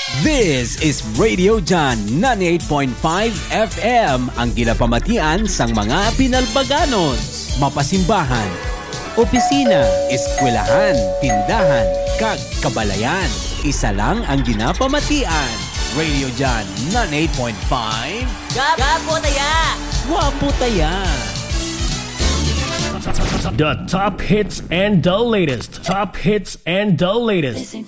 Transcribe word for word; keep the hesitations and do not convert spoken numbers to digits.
This is Radio Jan ninety-eight point five F M, ang ginapamatian sang mga Pinalbaganos, mapasimbahan, opisina, eskwelahan, tindahan, kag kabalayan. Isa lang ang ginapamatian. Radio Jan ninety-eight point five. Gapo taya! Wapo taya! The top hits and the latest. Top hits and the latest.